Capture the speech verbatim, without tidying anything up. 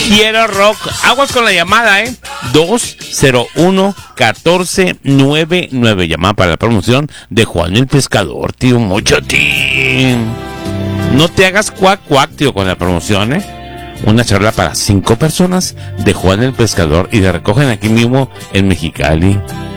Quiero rock. Aguas con la llamada, ¿eh? dos cero uno, uno cuatro nueve nueve. Llamada para la promoción de Juan el Pescador, tío. Mucho, tío. No te hagas cuac, cuac, tío, con la promoción, ¿eh? Una charla para cinco personas de Juan el Pescador y le recogen aquí mismo en Mexicali.